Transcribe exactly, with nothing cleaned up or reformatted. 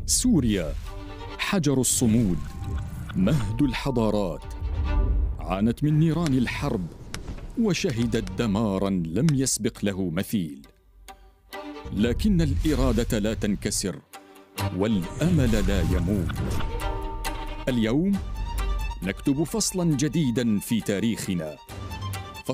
سوريا حجر الصمود، مهد الحضارات، عانت من نيران الحرب وشهدت دماراً لم يسبق له مثيل، لكن الإرادة لا تنكسر والأمل لا يموت. اليوم نكتب فصلاً جديداً في تاريخنا،